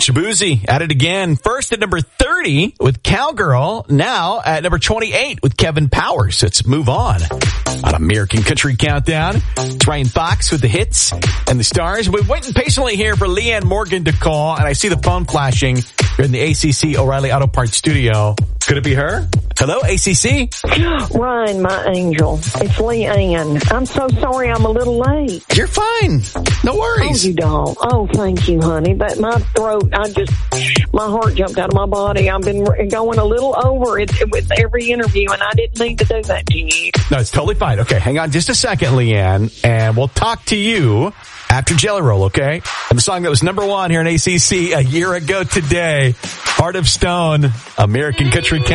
Shabuzi at it again. First at number 30 with Cowgirl. Now at number 28 with Kevin Powers. Let's move on American Country Countdown. It's Ryan Fox with the hits and the stars. We're waiting patiently here for Leanne Morgan to call, and I see the phone flashing here in the ACC O'Reilly Auto Parts studio. Could it be her? Hello, ACC? Ryan, my angel. It's Leanne. I'm so sorry I'm a little late. You're fine. No worries. Oh, you don't. Oh, thank you, honey. But my throat, my heart jumped out of my body. I've been going a little over it with every interview, and I didn't mean to do that to you. No, it's totally fine. Okay, hang on just a second, Leanne, and we'll talk to you after Jelly Roll, okay? And the song that was number 1 here in ACC a year ago today, Heart of Stone, American Country